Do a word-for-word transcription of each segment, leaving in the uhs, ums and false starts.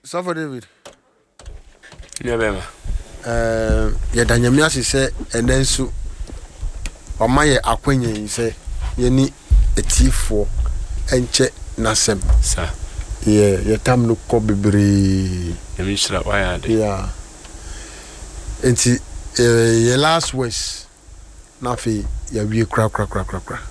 So for David. Never. Uh, yeah, Danyamia said, and then so. Or my acquaintance say, you need a thief for and check Nasem. Sir. Yeah, your time no cobe bre. Yeah. And see, your last words. Nafi, ya we crack, crack, crack, crack, crack.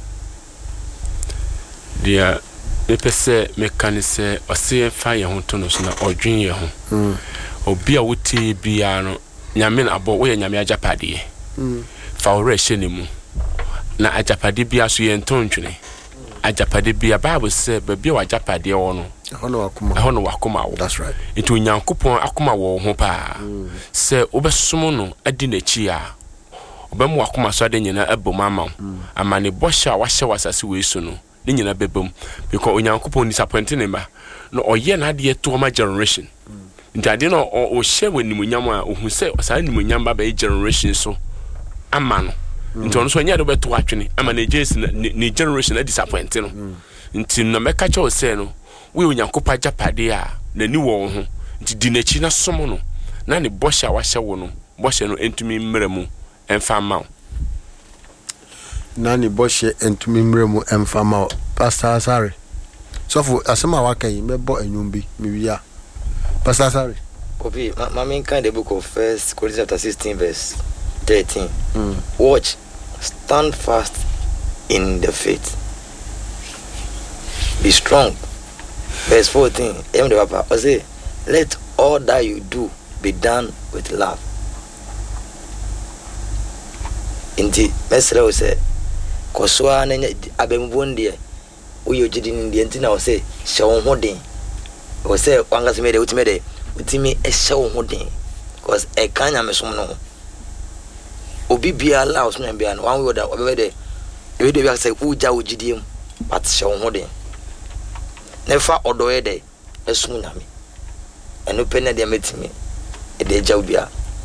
Dear, me pese me can say, or see a fire hontonos na or junior home. Or be a witty biano, Yamin about where Yamia Japadi. For reshenimu. Na ajapade bia so ye ntontwene ajapade bia Bible say ba bia ajapade wo no hono akoma hono akoma wo. That's right. Itu nyankopon akoma wo ho pa say obesom no adi na chi a obemu akoma so ade nyina ebom ama amane bosha wa hye wasase we so no ni nyina bebom because onyankopon disappoint ne ba no oye na ade to ma generation ndade no o hye wanimunyam a ohu say osa nimunyam ba ba generation so ama no nti so nya do beto atwene ama na jesi ni generation na disappoint no nti no meka cha o say no we onyakopa japade a na ni wo ho nti di na chi na somo no na ne bosha wa hye wo no bosha no entumi mremu emfa ma na ne bosha entumi mremu emfa ma Pastor Asare so for asema wa kan me bo anwum bi me wi a Pastor Asare obi ma me kan the book of First Corinthians chapter sixteen verse thirteen. Mm. Watch, stand fast in the faith. Be strong. Verse fourteen. I say, let all that you do be done with love. Indeed, Mesra will say, Koswa nene abembundi. Uyo jidin di entina will say, Shawn Hodding. Will say, Wangas made it with me, with me a Shawn Hodding. Because a kanya mesumno. Obi bia allows me bia no one word over there e dey say uja ugidiem but Shawn Hodding never odo e dey esun nyame eno pene dey metimi e dey ja bia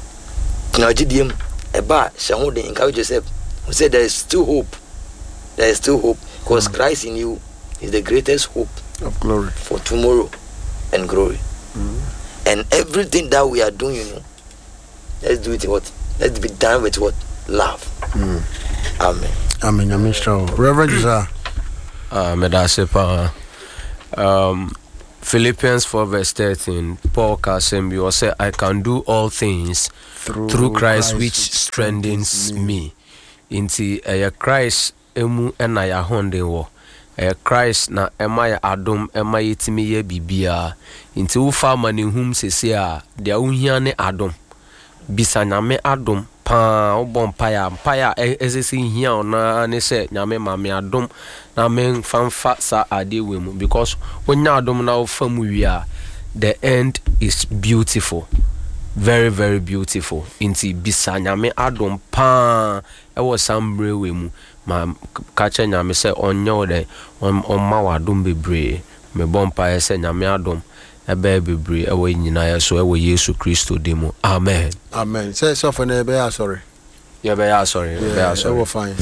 na ugidiem e ba Shawn Hodding encourage Joseph who said there is still hope there is still hope because mm. Christ in you is the greatest hope of glory for tomorrow and glory mm. and everything that we are doing, you know, let's do it what let's be done with what? Love. Mm. Amen. Amen. Amen. Strong. Reverend Josiah. Ah, Medasepa. Um, Philippians four verse thirteen. Paul Kasembi will say, "I can do all things through, through Christ, Christ which strengthens me." me. Inti a Christ emu ena ya honde wo. A Christ na ema ya adom ema yetimi ye bibia. Inti ufa mani hum sese a dia uhia ne adom. Bisa nyame adom pa obon paya paya ezesi hia ona ne se nyame mame adom na men fanfa sa ade wemu because onya adom na ofamu wi the end is beautiful, very very beautiful. Inti bisa nyame adom pa e wo sambre wemu ma kache nyame se onyo de on ma wadom bebre me bon pa se nyame adom ebe bebre ewe nyina ya so ewe Yesu Kristo demo. Amen. Amen. Say so for na be sorry. Yeah, be sorry. Yeah, be sorry. Fine.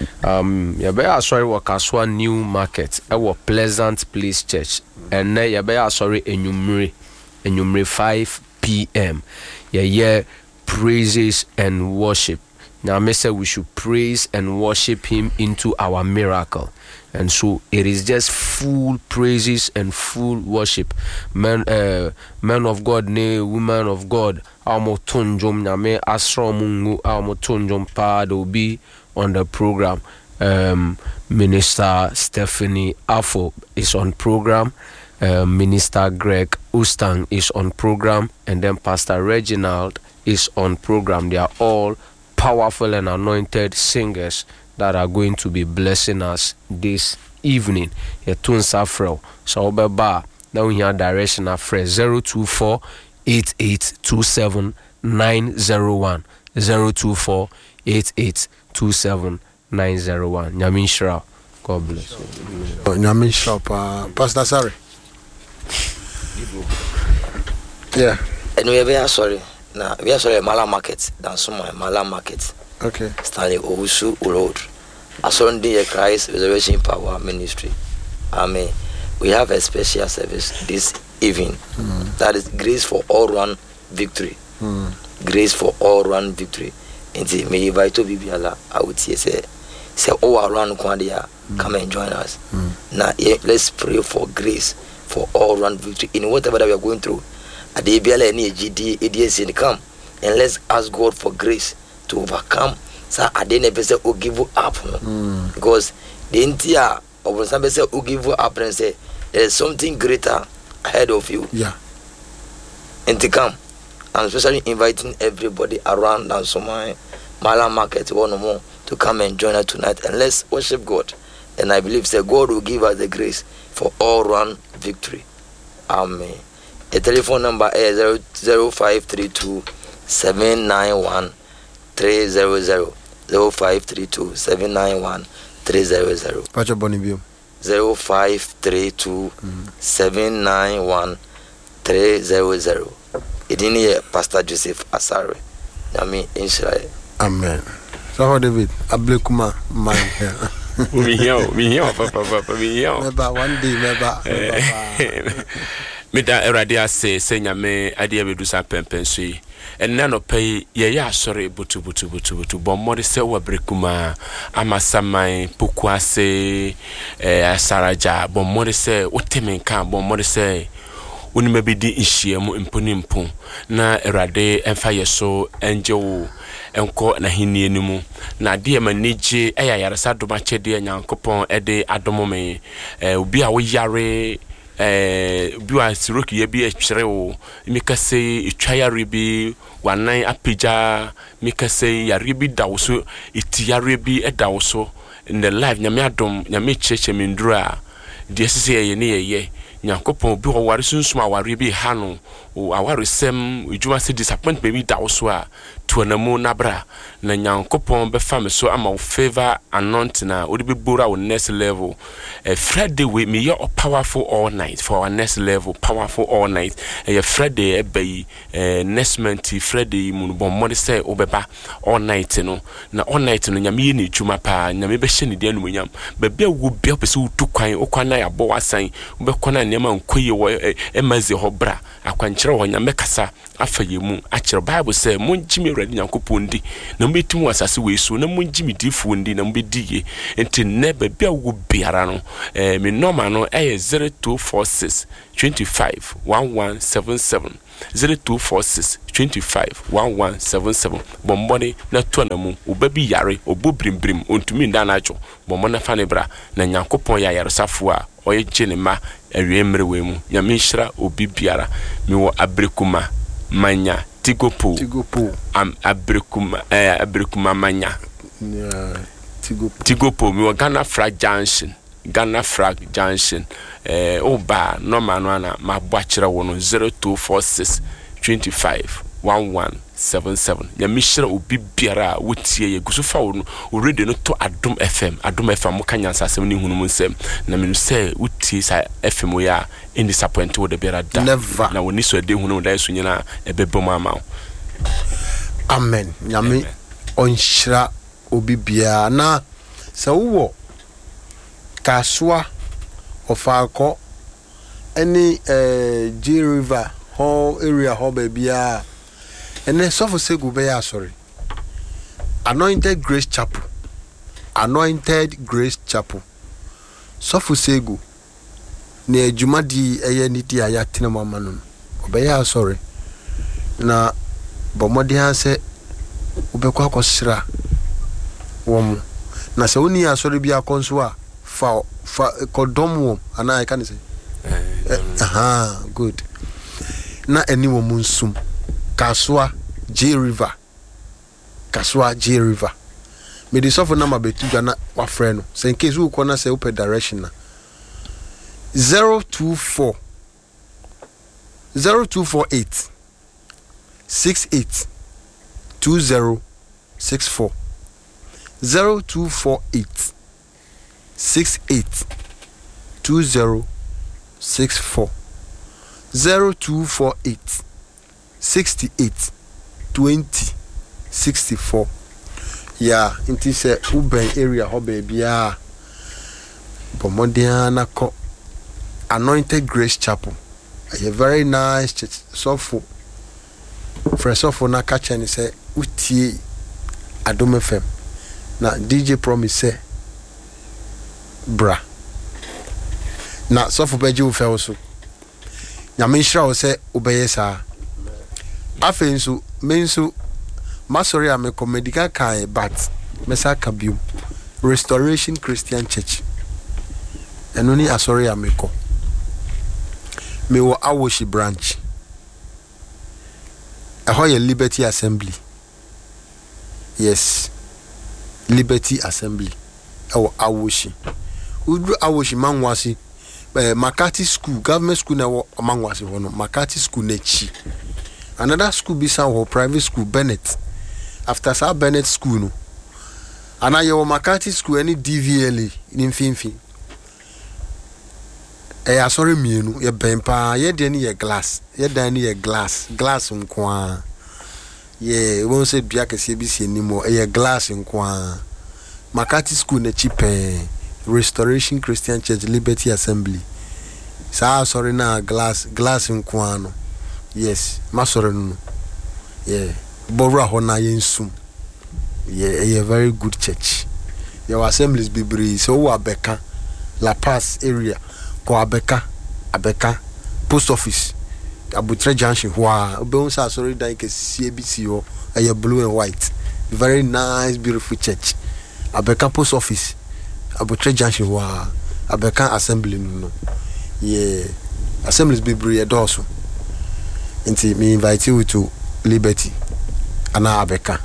Um, yeah, be sorry wa Kaswa New Market. Ewe Pleasant Place Church. And na yeah, be sorry enyumre enyumre five p.m. Yeah, yeah, praises and worship. Now, I say we should praise and worship him into our miracle. And so it is just full praises and full worship. Men, uh, men of God, ne women of God, amo tunjom nyame asromungu amo tunjom pa will be on the program. Um, Minister Stephanie Afo is on program. Uh, Minister Greg Ustang is on program, and then Pastor Reginald is on program. They are all powerful and anointed singers that are going to be blessing us this evening. Yetun Safrel. So Obeba, now we have direction of fresh zero two four eight eight two seven nine zero one. zero two four eight eight two seven nine zero one. Nyamin Shra. God bless you. Nyamin Shra. Pastor Asare. Yeah. And we are very sorry. Now we are sorry Mala Market. That's some Mala Market. Okay. Stanley Owusu Road. Asundi Christ Resurrection Power Ministry. Amen. We have a special service this even. Mm. That is grace for all round victory. Mm. Grace for all round victory. And may invite to be Allah. I would say, say, say all around Kwandia, come and join us. Mm. Now, yeah, let's pray for grace for all round victory in whatever that we are going through. At the A B L N G D A D S in come and let's ask God for grace to overcome. So I didn't say, "Oh, give up," mm. because the entire of some say, "Oh, give up," and say there is something greater ahead of you. Yeah. And to come, I'm especially inviting everybody around and so my Mala Market one or more to come and join us tonight and let's worship God. And I believe that God will give us the grace for all round victory. Amen. The telephone number is zero five three two seven nine one three zero zero zero five three two seven nine one three zero zero Pacha Bonibio zero five three two seven nine one three zero zero. It is Pastor Joseph Asare. Nami Israel. Amen. So David Ablekuma man here. Me here, me here, papa, papa, me here. Meba one day, meba. Me da erade ase se nyame ade abedu sa pempen so yi. Enna no pay ye ya asore butu butu butu butu bommode se wa brekuma amasaman poku ase eh asaraja bommode se wotemenka bommode se woni mabedi ihyiamu mponimpo na erade emfa yeso enjewo enko na hinie nimu na de manije eya yaresa doma chede nyankopon ede adomome eh obi a wo yare eh biwa siroki ye bi etwere wo mikase etwayare bi wanan apija mikase yare bi dawoso itiyare bi edawoso in the life nyame adom nyame cheche mindura de sese ye ne ye nyankopon bi wo ware sunsun aware bi hanu aware sem ejuma se disappointment bi dawoso a tuanamu nabra na nyankopon be fam so ama favor anointing na odi be bora on next level a Friday we me your powerful all night for our next level powerful all night a Friday e be next month Friday mun bon mo say obeba all night no na all night no nyame ni ejuma pa nyame be hye ne de anumunyam ba bia wo bia pese wo tu kwan o kwan na ya bo wasan wo be kwana nema nkoye wo e mazi ho bra akwankyere ho nyame kasa afayemu a kire Bible say mun jimi radi nyankopon di na mbetim wasase we so na mun jimi difo ndi na mbedie enti ne ba bia wo biara no eh me normal no eh zero two four six two five one one seven seven zero two four six two five one one seven seven bombone na tuanamu obabi yare obobrimbrim ontumi nda na ajo bomona fanebra na nyankopon ya yaresafo a oye genema awiemre we mu nyame hira obi biara me wo abrekuma manya tigopo tigopo am abrekuma eh abrekuma manya yeah tigopo tigopo me wo Ghana Flag Junction Ghana Flag Junction eh oba normal no na mabwakira wo no zero two four six two five one one seven seven ya mishira obi biara wotie ye gusufa wo no already no to Adom F M Adom F M mo kanya nsasem ni hunu mu nsem na menu se wotie sa F M ya in disappoint wo de biara da never na woni so de hunu da so nyina ebebom ama amen nyame onhira obi biara na se wo Kaswa Ofako any uh, G River whole area ho babia and then so for segu be sorry Anointed Grace Chapel Anointed Grace Chapel so for segu ne adwuma di eye ni di ayatena mama no obeya sorry na bomodi han se obekwa akosra wom na se oni asori bia konso a fa fa kodomo ana I can say aha good na eni wo munsum Kaswa J River Kaswa J River me the sofo na mabetu na wa friend no say in case we corner say open direction na zero two four zero two four eight six eight two zero six four zero two four eight six eight two zero six four zero two four eight sixty eight twenty sixty four. Yeah, inti se Uben area ho baby ya Bomodiana ko Anointed Grace Chapel a very nice church. So for fresh so for na catch and say utie Adom F M. Na D J promise say bra. Na so for beji ufe also. Nyame nhyira wo say obeye saa. Afen nso me nso masori a me comedical kai but mesa kabium Restoration Christian Church. Enoni asori a me ko. Me wo Awoshi branch. Eho ye Liberty Assembly. Yes. Liberty Assembly. Ewo Awoshi. Udru Awoshi manwasi. Uh, Makati School, government school na wo manwasi wono. Makati School nechi. Another school bisa wo private school Bennett. After sa Bennett school no. Ana ye wo Makati School any D V L A ni mfimfi. Eh asori mienu ye bempa ye de ni ye glass. Ye dan ni ye glass. Glass nkwa. Ye won se bia kese bi si animo ye glass nkwa. Makati School nechi pe. Restoration Christian Church Liberty Assembly. Sa sorry na glass glass in kwano. Yes, masore no. Yeah. Bora ho na yensum. Yeah, a very good church. Your assemblies bibri so wa Abeka, La Paz area, ko Abeka, Abeka post office. Abutre Junction wa obeun sa sorry dan ke C B C ho, a blue and white. Very nice beautiful church. Abeka post office. Abutre Junction wa Abeka assembly no. Yeah. Assemblies bibri e doso. Inti me invite you to Liberty. Ana Abeka.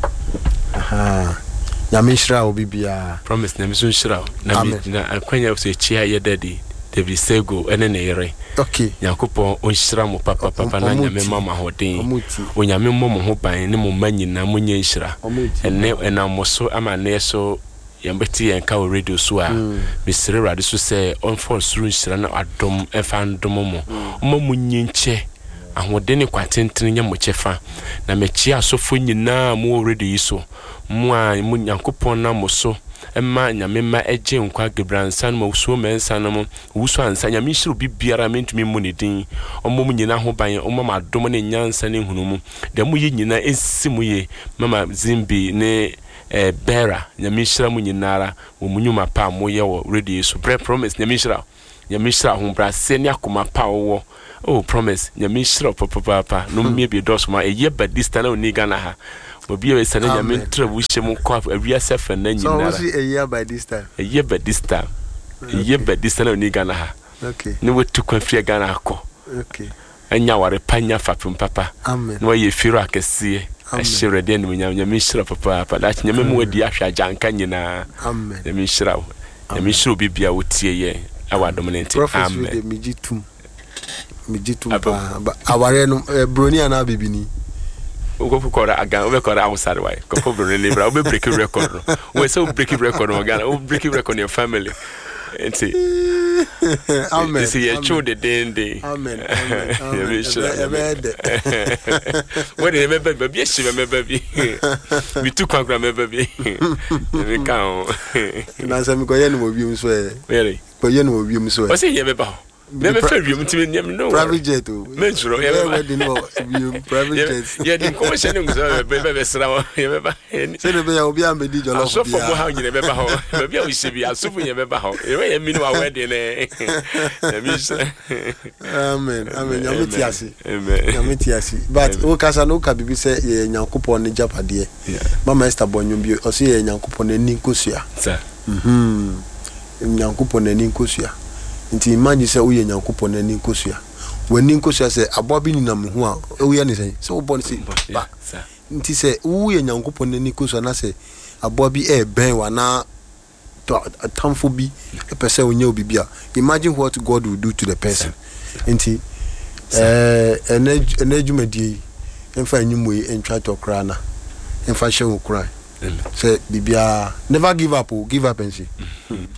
Aha. Nyame nhyira obi bia. Promise na miso nhyira. Na mi na akwanya so echi aye daddy. David Sego ene ne yere. Okay. Yakopon onhyira mo papa papa na nyame mama hoden. Onyame mo ho ban ne mo manyina mo nye nhyira. Ene enam so ama ne so yambeti enka o radio so a misire rade so se on for suru nhyira na adom efa ndom mo. Mo mo nye nche ahode ne kwatenten nya mo chefa na mechi asofo nyina mo already yiso mo a mo Yakopon na mo so emma nyame ma eje nkwa gebransan mo so mensa no mo wuso ansa nyame hyiru bibiara mentumi mu ne din ommo nyina ho ban omma madom ne nyansa ne hunu mu de mo ye nyina ensi mu ye mama Zimbi ne eh Bera nyame hyira mu nyinara wo munyuma pa mo ye wo ready so pre promise nyame hyira nyame hyira ho bra se ne akoma pa wo oh promise nyame hyira papa papa no me bi dos ma eye badista na oni Ghana ha obi e sene nyame tra bu hye mu kwa awia sefa na nyinara so a year by this time a year by this time a year by this time na oni Ghana ha okay ne wetu kwa fie Ghana akọ okay anya ware panya fapum papa amen no ye firo akese ahyire de no nyame hyira papa papa da nyame mu adi ahwa janka nyina amen nyame hyira nyame hyira bibia wotie ye awa dominant amen mijitum mijitum ba aware no broni ana bibini ugo kukora aga ube kora awusare wai ko broni libra ube break record no we so break record no Ghana ube break record your family enti amen this is your children day amen amen amen what did me baby be she me baby we took kwa me baby we kan na say me ko ye no obi um so e really ko ye no obi um so e o say ye be ba me me fa wiem ti me no private jet o me juro ye be we no private jet ye din ko se no so be be sra ye be ba se ne be ya obi am be di jollof so for mo ha nyine be ba ho be bia o se bi asofu ye be ba ho ye we ye mi no awede ne amen amen nyame ti ase amen nyame ti ase but o kasa no ka bibi se ye Nyankopon ne japade mama Esther Bonyo bi o se ye Nyankopon ne ninkosua sir mhm Nyankopon ne ninkosua nti imagine say uye Nyankopon na ni nkosua wani nkosua say abobi ni na mu a uye ni say so bo ni say ba nti say uye Nyankopon na ni nkosua na say abobi e ben wa na tamfo bi e pese onye obi a imagine what God will do to the person nti eh enejumadi emfa enyumo entwa to kra na emfa hye wo kra say bibia never give up give up and see